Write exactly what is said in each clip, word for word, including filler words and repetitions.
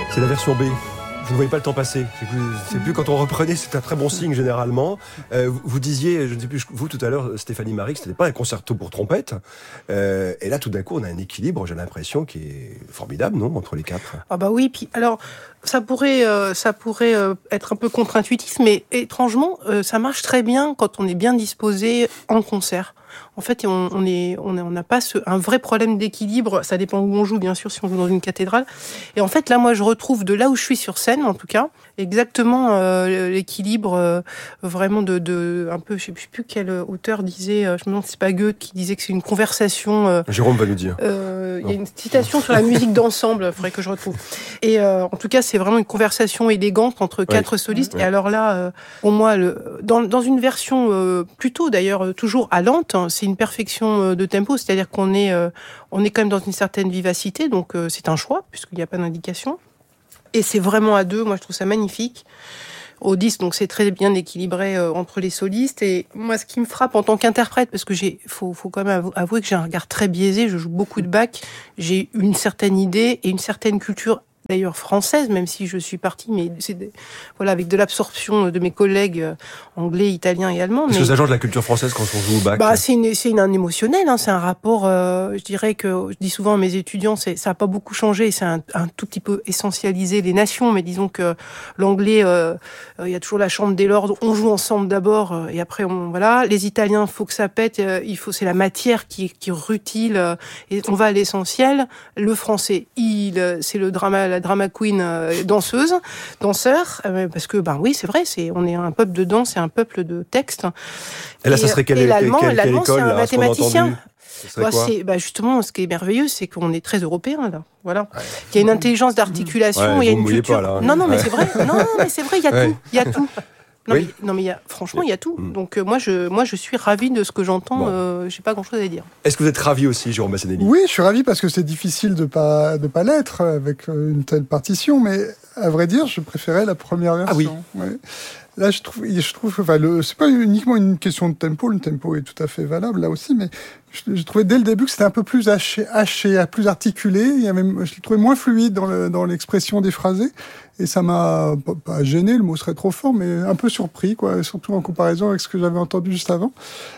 C'est la version B. Je ne voyais pas le temps passer. C'est plus, c'est plus quand on reprenait, c'est un très bon signe généralement. Euh, vous, vous disiez, je ne sais plus, vous tout à l'heure, Stéphanie Marie, que ce n'était pas un concerto pour trompette. Euh, et là, tout d'un coup, on a un équilibre, j'ai l'impression, qui est formidable, non, entre les quatre. Ah bah oui, puis alors ça pourrait, euh, ça pourrait euh, être un peu contre-intuitif, mais étrangement, euh, ça marche très bien quand on est bien disposé en concert. En fait, on, on est, on n'a on n'a pas ce, un vrai problème d'équilibre. Ça dépend où on joue, bien sûr, si on joue dans une cathédrale. Et en fait, là, moi, je retrouve de là où je suis sur scène, en tout cas, exactement euh, l'équilibre euh, vraiment de, de, un peu, je sais plus quel auteur disait, euh, je me demande si c'est pas Goethe qui disait que c'est une conversation. Euh, Jérôme va nous dire. Euh, il y a une citation sur la musique d'ensemble, il faudrait que je retrouve. Et euh, en tout cas, c'est vraiment une conversation élégante entre quatre ouais. solistes. Ouais. Et alors là, euh, pour moi, le, dans, dans une version euh, plutôt d'ailleurs toujours à lente, hein, c'est une perfection de tempo, c'est-à-dire qu'on est, euh, on est quand même dans une certaine vivacité, donc euh, c'est un choix puisqu'il n'y a pas d'indication. Et c'est vraiment à deux, moi je trouve ça magnifique. Au disque, donc c'est très bien équilibré euh, entre les solistes. Et moi, ce qui me frappe en tant qu'interprète, parce que j'ai, faut, faut quand même avouer que j'ai un regard très biaisé, je joue beaucoup de Bach, j'ai une certaine idée et une certaine culture, d'ailleurs française, même si je suis partie, mais c'est des, voilà, avec de l'absorption de mes collègues anglais, italiens et allemands. Est-ce mais, que ça change la culture française quand on joue au Bach? Bah, c'est une, c'est une, un émotionnel, hein, c'est un rapport, euh, je dirais que, je dis souvent à mes étudiants, c'est, ça n'a pas beaucoup changé, c'est un, un tout petit peu essentialisé les nations, mais disons que l'anglais, euh, il y a toujours la chambre des lords, on joue ensemble d'abord, euh, et après on, voilà. Les Italiens, faut que ça pète, euh, il faut, c'est la matière qui, qui rutile, euh, et on va à l'essentiel. Le français, il, c'est le drama, la drama queen euh, danseuse, danseur, euh, parce que, ben oui, c'est vrai, c'est, on est un peuple de danse et un peuple de texte. Et là, ça serait quelle, et l'allemand, quelle, quelle l'allemand, école, c'est un là, mathématicien. Bah, c'est, bah justement, ce qui est merveilleux, c'est qu'on est très européen là. Voilà. Ouais. Il y a une intelligence d'articulation, ouais, il y a une culture. Pas, là. Non, non, mais ouais. c'est vrai. Non, non, mais c'est vrai, il y a ouais. tout. Il y a tout. Non, oui. mais, non, mais il y a, franchement, il y a tout. Mm. Donc, euh, moi, je, moi, je suis ravie de ce que j'entends. Bon. Euh, j'ai pas grand-chose à dire. Est-ce que vous êtes ravi aussi, Jérôme Massanelli? Oui, je suis ravi parce que c'est difficile de pas, de pas l'être avec une telle partition, mais à vrai dire, je préférais la première version. Ah oui. Ouais. Là, je trouve, je trouve, enfin, le, c'est pas uniquement une question de tempo. Le tempo est tout à fait valable là aussi, mais je, je trouvais dès le début que c'était un peu plus haché, haché, plus articulé. Il y avait, je l'ai trouvé moins fluide dans, le, dans l'expression des phrasés, et ça m'a pas, pas gêné, le mot serait trop fort, mais un peu surpris, quoi. Surtout en comparaison avec ce que j'avais entendu juste avant.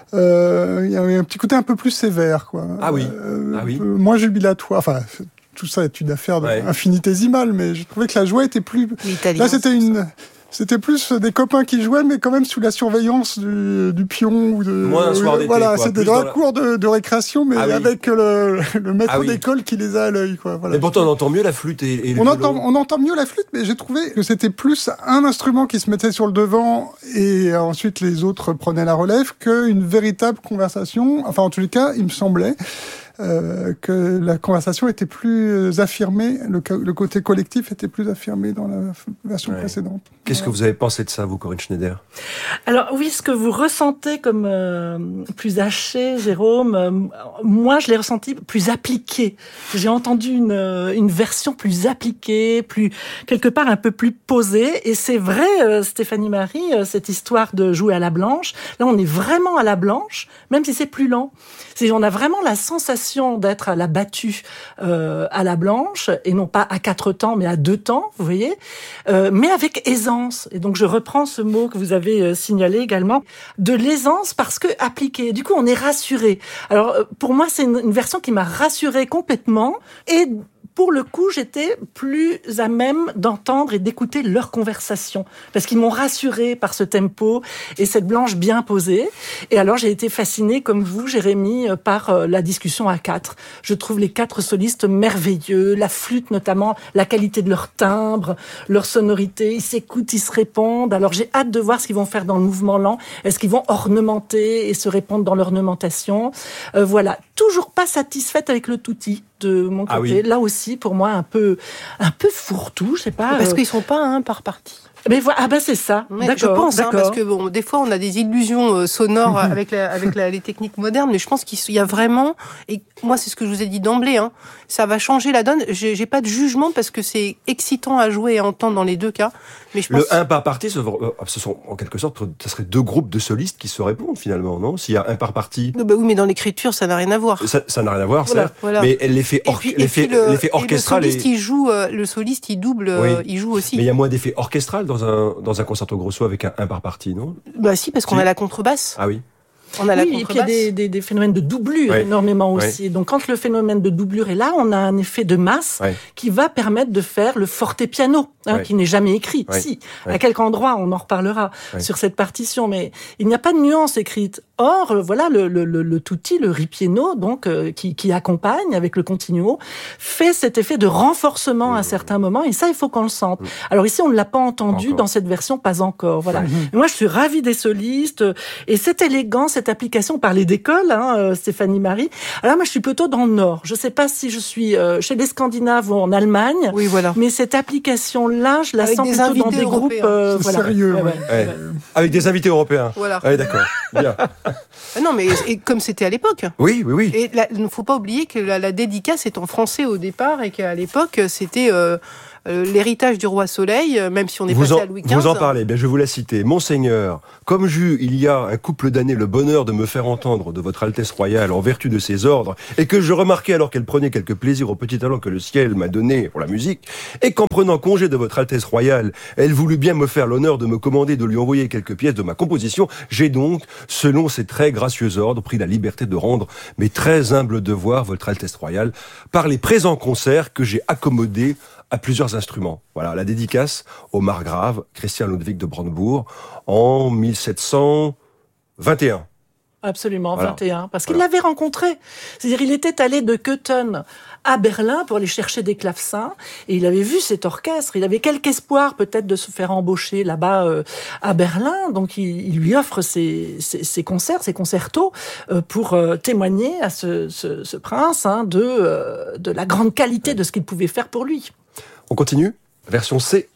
Euh, il y avait un petit côté un peu plus sévère, quoi. Ah oui. Euh, ah oui. Moins jubilatoire. Enfin. Tout ça est une affaire ouais. infinitésimale, mais je trouvais que la joie était plus. L'italien, là, c'était une. C'était plus des copains qui jouaient, mais quand même sous la surveillance du, du pion ou de. Moins un soir d'été. Voilà, quoi, c'était dans la cour de, de récréation, mais ah oui. avec le, le maître ah oui. d'école qui les a à l'œil, quoi. Voilà. Mais pourtant, on entend mieux la flûte et, et le on entend, on entend mieux la flûte, mais j'ai trouvé que c'était plus un instrument qui se mettait sur le devant et ensuite les autres prenaient la relève qu'une véritable conversation. Enfin, en tous les cas, il me semblait. Euh, que la conversation était plus affirmée, le, le côté collectif était plus affirmé dans la version ouais. précédente. Qu'est-ce ouais. que vous avez pensé de ça, vous, Corinne Schneider? Alors oui, ce que vous ressentez comme euh, plus haché, Jérôme, euh, moi je l'ai ressenti plus appliqué. J'ai entendu une, une version plus appliquée, plus quelque part un peu plus posée. Et c'est vrai, euh, Stéphanie Marie, euh, cette histoire de jouer à la blanche, là on est vraiment à la blanche, même si c'est plus lent. C'est, on a vraiment la sensation d'être à la battue euh, à la blanche, et non pas à quatre temps, mais à deux temps, vous voyez, euh, mais avec aisance. Et donc je reprends ce mot que vous avez euh, signalé également, de l'aisance parce que appliqué. Du coup, on est rassuré. Alors euh, pour moi, c'est une, une version qui m'a rassurée complètement, et pour le coup, j'étais plus à même d'entendre et d'écouter leur conversation, parce qu'ils m'ont rassurée par ce tempo et cette blanche bien posée. Et alors, j'ai été fascinée, comme vous, Jérémy, par la discussion à quatre. Je trouve les quatre solistes merveilleux, la flûte notamment, la qualité de leur timbre, leur sonorité, ils s'écoutent, ils se répondent. Alors, j'ai hâte de voir ce qu'ils vont faire dans le mouvement lent. Est-ce qu'ils vont ornementer et se répondre dans l'ornementation? euh, Voilà, toujours pas satisfaite avec le tutti de mon côté. Ah oui. Là aussi, pour moi, un peu, un peu fourre-tout, je sais pas. Parce euh... qu'ils sont pas un par partie. Mais voilà, ah ben c'est ça. Ouais, d'accord, je pense, hein, d'accord. parce que bon, des fois on a des illusions euh, sonores avec la, avec la, les techniques modernes, mais je pense qu'il y a vraiment, et moi c'est ce que je vous ai dit d'emblée, hein, ça va changer la donne. J'ai, j'ai pas de jugement parce que c'est excitant à jouer et à entendre dans les deux cas. Mais je pense... Le un par partie, ce ce sont en quelque sorte, ça serait deux groupes de solistes qui se répondent finalement, non? S'il y a un par partie. Bah oui, mais dans l'écriture, ça n'a rien à voir. Ça, ça n'a rien à voir, Voilà, certes. voilà. Mais l'effet, or... puis, l'effet, le, l'effet orchestral. Et le soliste, est... il joue, euh, le soliste, il double, oui. euh, il joue aussi. Mais il y a moins d'effet orchestral dans un, dans un concerto grosso avec un un par partie, non? Bah si, parce qu'on si. a la contrebasse. Ah oui. On a la oui, et puis il y a des, des, des phénomènes de doublure ouais. énormément ouais. aussi. Donc quand le phénomène de doublure est là, on a un effet de masse ouais. qui va permettre de faire le forte piano, hein, ouais. qui n'est jamais écrit. ouais. Si, ouais. à quelque endroit, on en reparlera ouais. sur cette partition, mais il n'y a pas de nuance écrite. Or, voilà, le, le, le, le tutti, le ripieno, donc euh, qui, qui accompagne avec le continuo, fait cet effet de renforcement mmh. à un certain moment, et ça, il faut qu'on le sente. Mmh. Alors ici, on ne l'a pas entendu encore. Dans cette version, pas encore. Voilà. Ouais. Moi, je suis ravie des solistes, et cette élégance, cette application par les d'école, hein, euh, Stéphanie Marie. Alors moi, je suis plutôt dans le Nord. Je ne sais pas si je suis euh, chez les Scandinaves ou en Allemagne. Oui, voilà. Mais cette application-là, je la avec sens des plutôt dans des européens. groupes euh, c'est voilà. sérieux. Ouais, ouais. Ouais. Ouais. Avec des invités européens. Voilà. Ouais, d'accord. Bien. Non, mais et comme c'était à l'époque. Oui, oui, oui. Et il ne faut pas oublier que la, la dédicace est en français au départ et qu'à l'époque, c'était euh, euh, l'héritage du roi Soleil, même si on est vous passé en, à Louis quinze. Vous en parlez, bien, je vais vous la citer. Monseigneur, comme j'eus il y a un couple d'années le bonheur de me faire entendre de votre Altesse royale en vertu de ses ordres, et que je remarquai alors qu'elle prenait quelque plaisir au petit talent que le ciel m'a donné pour la musique, et qu'en prenant congé de votre Altesse royale, elle voulut bien me faire l'honneur de me commander de lui envoyer quelques pièces de ma composition, j'ai donc, selon ses très gracieux ordres, pris la liberté de rendre mes très humbles devoirs, votre Altesse royale, par les présents concerts que j'ai accommodés à plusieurs instruments. Voilà, la dédicace au margrave Christian Ludwig de Brandebourg en mille sept cent vingt et un. Absolument, voilà. vingt et un. Parce qu'il voilà. l'avait rencontré. C'est-à-dire, il était allé de Köthen à Berlin pour aller chercher des clavecins, et il avait vu cet orchestre. Il avait quelque espoir peut-être de se faire embaucher là-bas euh, à Berlin. Donc, il, il lui offre ses, ses, ses concerts, ses concertos, euh, pour euh, témoigner à ce, ce, ce prince hein, de, euh, de la grande qualité de ce qu'il pouvait faire pour lui. On continue, version C.